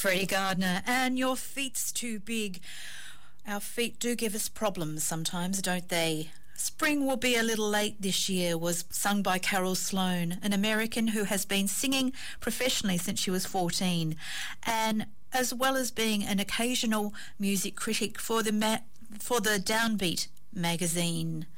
Freddie Gardner, and Your Feet's Too Big. Our feet do give us problems sometimes, don't they? Spring Will Be a Little Late This Year was sung by Carol Sloan, an American who has been singing professionally since she was 14, and as well as being an occasional music critic for the Downbeat magazine.